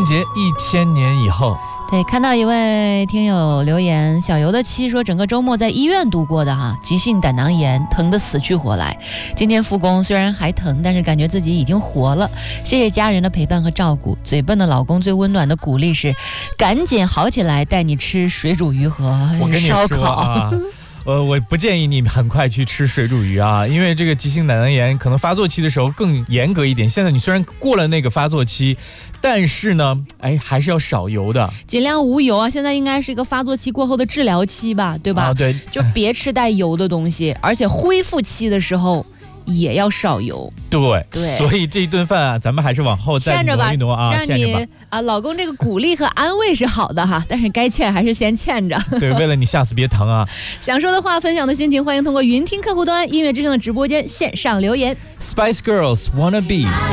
俊杰1000年以后。 对，看到一位听友留言，小游的妻说整个周末在医院度过的哈，急性胆囊炎，疼得死去活来。今天复工，虽然还疼，但是感觉自己已经活了。谢谢家人的陪伴和照顾。嘴笨的老公最温暖的鼓励是，赶紧好起来，带你吃水煮鱼和烧烤。 我不建议你很快去吃水煮鱼啊，因为这个急性胆囊炎可能发作期的时候更严格一点。现在你虽然过了那个发作期，但是呢，还是要少油的， 尽量无油啊。现在应该是一个发作期过后的治疗期吧，对吧？ 对， 就别吃带油的东西，而且恢复期的时候也要少油。 对，所以这一顿饭啊，咱们还是往后再挪一挪啊， 让你老公这个鼓励和安慰是好的哈，但是该欠还是先欠着。 对，为了你下次别疼啊。 想说的话，分享的心情，欢迎通过云听客户端音乐之声的直播间线上留言。 Spice Girls Wanna Be。